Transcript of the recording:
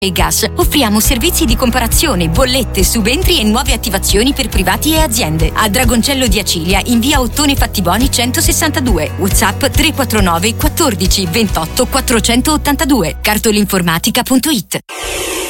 e gas. Offriamo servizi di comparazione, bollette, subentri e nuove attivazioni per privati e aziende. A Dragoncello di Acilia, in via Ottone Fattiboni 162. WhatsApp 349 14 28 482. Cartolinformatica.it.